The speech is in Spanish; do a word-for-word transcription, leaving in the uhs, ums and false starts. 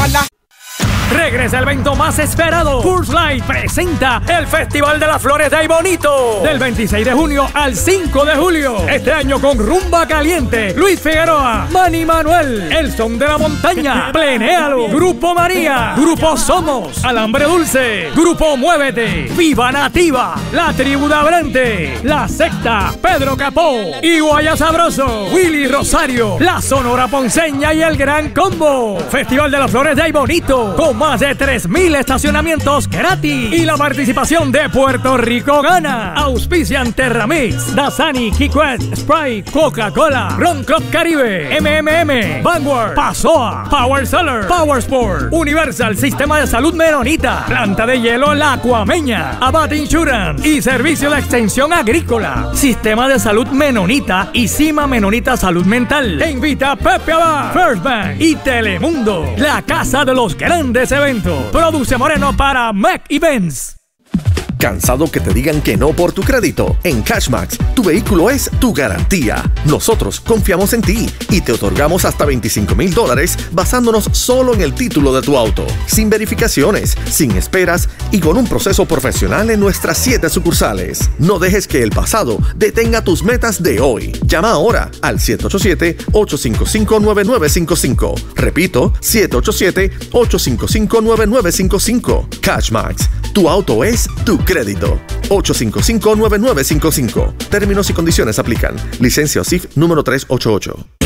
Regresa el evento más esperado. Curse Light presenta el Festival de las Flores de Aybonito. Del veintiséis de junio al cinco de julio. Este año con Rumba Caliente, Luis Figueroa, Manny Manuel, El Son de la Montaña, Plenéalo, Grupo María, Grupo Somos, Alambre Dulce, Grupo Muévete, Viva Nativa, La Tribu de Abrante, La Secta, Pedro Capó, Iguaya Sabroso, Willy Rosario, La Sonora Ponceña y el Gran Combo. Festival de las Flores de Aybonito, con más de tres mil estacionamientos gratis y la participación de Puerto Rico Gana. Auspician Terramix, Dasani, Kikwet, Sprite, Coca-Cola, Ron Club Caribe, M M M, Vanguard, Pasoa, Power Seller, Power Sport, Universal Sistema de Salud Menonita, Planta de Hielo La Cuameña, Abad Insurance y Servicio de Extensión Agrícola, Sistema de Salud Menonita y Cima Menonita Salud Mental. Te invita Pepe Abad, First Bank y Telemundo, la casa de los grandes eventos. Produce Moreno para Mac Events. ¿Cansado que te digan que no por tu crédito? En Cashmax, tu vehículo es tu garantía. Nosotros confiamos en ti y te otorgamos hasta veinticinco mil dólares basándonos solo en el título de tu auto, sin verificaciones, sin esperas y con un proceso profesional en nuestras siete sucursales. No dejes que el pasado detenga tus metas de hoy. Llama ahora al siete ocho siete, ocho cinco cinco, nueve nueve cinco cinco. Repito, siete ocho siete, ocho cinco cinco, nueve nueve cinco cinco. Cashmax, tu auto es tu crédito. ocho cinco cinco, nueve nueve cinco cinco. Términos y condiciones aplican. Licencia O S I F número trescientos ochenta y ocho.